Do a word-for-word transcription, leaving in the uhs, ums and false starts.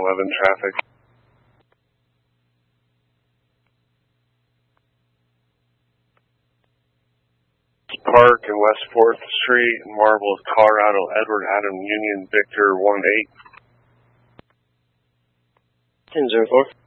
eleven traffic. Park and West fourth Street in Marble, Colorado, Edward Adam Union Victor one eight. ten zero four.